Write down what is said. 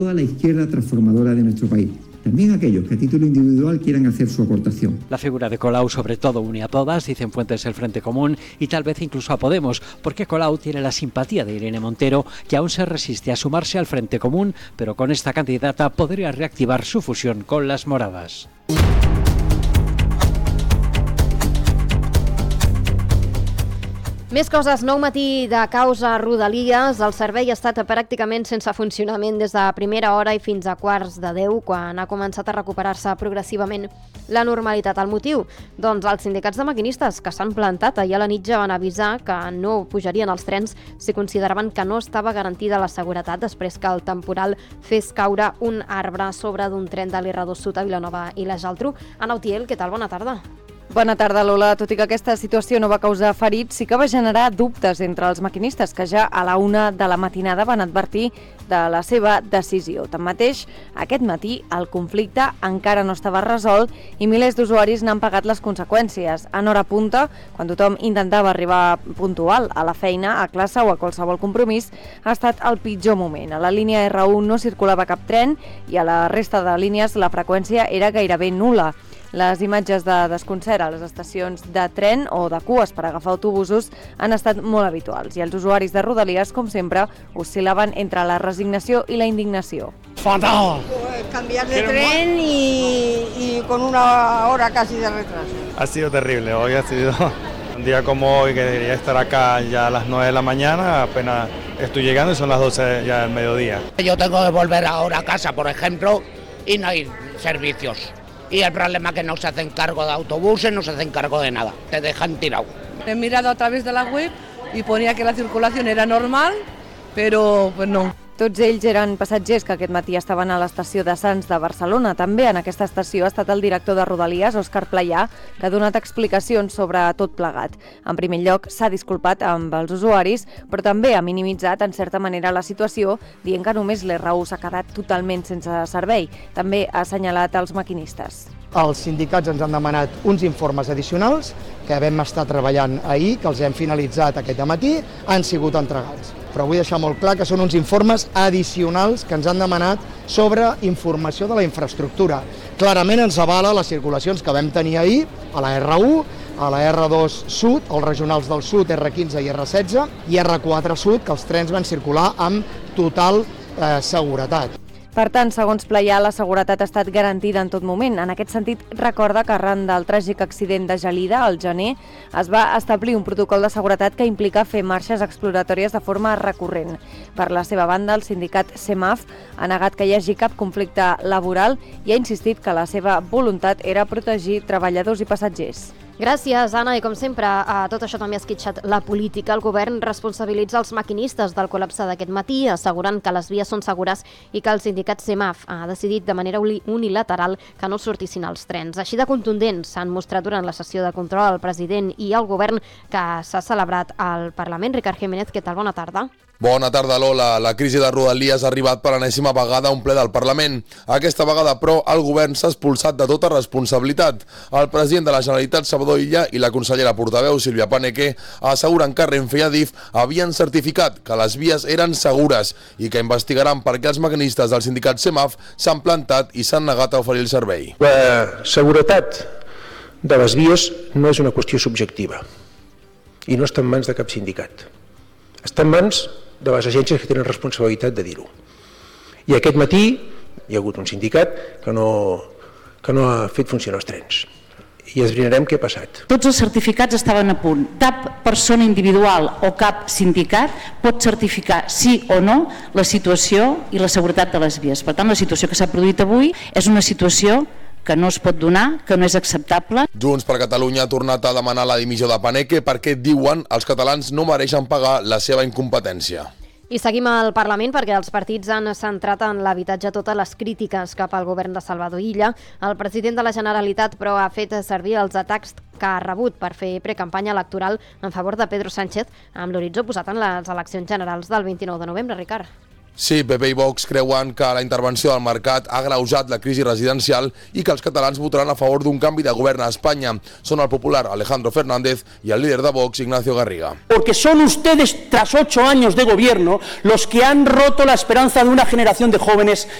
Toda la izquierda transformadora de nuestro país. También aquellos que a título individual quieran hacer su aportación. La figura de Colau sobre todo une a todas, dicen fuentes del Frente Común y tal vez incluso a Podemos, porque Colau tiene la simpatía de Irene Montero, que aún se resiste a sumarse al Frente Común, pero con esta candidata podría reactivar su fusión con las moradas. Més coses, 9:00 de causa Rodalies. El servei ha estat pràcticament sense funcionament des de primera hora i fins a 9:45, quan ha començat a recuperar-se progressivament la normalitat. El motiu? Doncs els sindicats de maquinistes que s'han plantat ahir a la nit ja van avisar que no pujarien els trens si consideraven que no estava garantida la seguretat després que el temporal fes caure un arbre sobre d'un tren de l'R2 Sud a Vilanova i la Geltrú. Ana Utiel, què tal? Bona tarda. Bona tarda, Lola. Tot i que aquesta situació no va causar ferits, sí que va generar dubtes entre els maquinistes que ja a la 1 de la matinada van advertir de la seva decisió. Tanmateix, aquest matí el conflicte encara no estava resolt i milers d'usuaris n'han pagat les conseqüències. En hora punta, quan tothom intentava arribar puntual a la feina, a classe o a qualsevol compromís, ha estat el pitjor moment. A la línia R1 no circulava cap tren i a la resta de línies la freqüència era gairebé nul·la. Les imatges de desconcert a les estacions de tren o de cues per agafar autobusos han estat molt habituals i els usuaris de Rodalies, com sempre, oscil·laven entre la resignació i la indignació. ¡Fatal! Cambiar de tren y con una hora casi de retraso. Ha sido terrible, hoy ha sido un día como hoy, que debería estar acá ya a las 9 de la mañana, apenas estoy llegando y son las 12 ya del mediodía. Yo tengo que volver ahora a casa, por ejemplo, y no hay servicios. Y el problema es que no se hacen cargo de autobuses, no se hacen cargo de nada, te dejan tirado. He mirado a través de la web y ponía que la circulación era normal, pero pues no. Tots ells eren passatgers que aquest matí estaven a l'estació de Sants de Barcelona. També en aquesta estació ha estat el director de Rodalies, Òscar Playà, que ha donat explicacions sobre tot plegat. En primer lloc, s'ha disculpat amb els usuaris, però també ha minimitzat en certa manera la situació, dient que només l'R1 s'ha quedat totalment sense servei. També ha assenyalat els maquinistes. Els sindicats ens han demanat uns informes addicionals que vam estar treballant ahir, que els hem finalitzat aquest matí, han sigut entregats. Però vull deixar molt clar que són uns informes addicionals que ens han demanat sobre informació de la infraestructura. Clarament ens avala les circulacions que vam tenir ahir a la R1, a la R2 Sud, els regionals del Sud, R15 i R16, i R4 Sud, que els trens van circular amb total seguretat. Per tant, segons Playà, la seguretat ha estat garantida en tot moment. En aquest sentit, recorda que arran del tràgic accident de Gelida, al gener, es va establir un protocol de seguretat que implica fer marxes exploratòries de forma recurrent. Per la seva banda, el sindicat CEMAF ha negat que hi hagi cap conflicte laboral i ha insistit que la seva voluntat era protegir treballadors i passatgers. Gràcies, Anna. I com sempre, a tot això també ha esquitxat la política. El govern responsabilitza els maquinistes del col·lapse d'aquest matí, assegurant que les vies són segures i que el sindicat CEMAF ha decidit de manera unilateral que no sortissin els trens. Així de contundents s'han mostrat durant la sessió de control el president i el govern que s'ha celebrat al Parlament. Ricard Jiménez, què tal? Bona tarda. Bona tarda, Lola. La crisi de Rodalies ha arribat per enèsima vegada a un ple del Parlament. Aquesta vegada, però, el govern s'ha expulsat de tota responsabilitat. El president de la Generalitat, Salvador Illa, i la consellera portaveu, Sílvia Paneque, asseguren que Renfe i Adif havien certificat que les vies eren segures i que investigaran per què els maquinistes del sindicat CEMAF s'han plantat i s'han negat a oferir el servei. La seguretat de les vies no és una qüestió subjectiva i no està en mans de cap sindicat. Està en mans de les agències que tenen responsabilitat de dir-ho. I aquest matí hi ha hagut un sindicat que no ha fet funcionar els trens. I esbrinarem què ha passat. Tots els certificats estaven a punt. Cap persona individual o cap sindicat pot certificar sí o no la situació i la seguretat de les vies. Per tant, la situació que s'ha produït avui és una situació que no es pot donar, que no és acceptable. Junts per Catalunya ha tornat a demanar la dimissió de Paneque perquè, diuen, els catalans no mereixen pagar la seva incompetència. I seguim al Parlament perquè els partits han centrat en l'habitatge totes les crítiques cap al govern de Salvador Illa. El president de la Generalitat, però, ha fet servir els atacs que ha rebut per fer precampanya electoral en favor de Pedro Sánchez, amb l'horitzó posat en les eleccions generals del 29 de novembre. Ricard. Sí, PP i Vox creuen que la intervenció del mercat ha agreujat la crisi residencial i que els catalans votaran a favor d'un canvi de govern a Espanya. Són el popular Alejandro Fernández y el líder de Vox, Ignacio Garriga. Porque son ustedes, tras 8 años de gobierno, los que han roto la esperanza de una generación de jóvenes